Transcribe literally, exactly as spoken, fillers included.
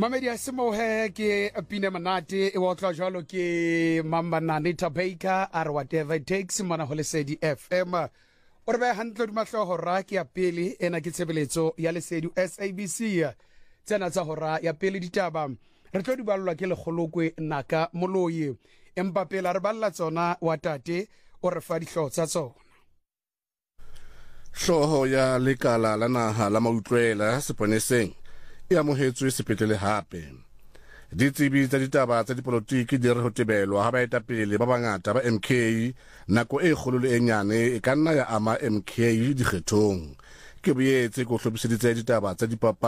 Mamedi a semohe ke Pina Manate e wa tla jalo ke Mambanane Baker are whatever it takes mana ho Lesedi F M o re ba hantle di mahloho ra ke ya pele ena ke tshebeletso ya Lesedi S A B C tsena tsa hora ya pele ditaba re tlo di ballwa ke legolokwe naka moloyi empa pele re balla tsona wa tate o re fa dihlo tsa tsona. Hloho ya lekala la naha la mautlwela seponeseng e amohetswe sepetlele hape. Ditsebi tsa ditaba tsa dipolotiki di re ho tebelwa ha baetapele ba bangata ba M K nako e kgolo le e nyane e ka nna ya ama M K dikgethong. Ke boetse go hlobiseditse ditaba tsa dipapa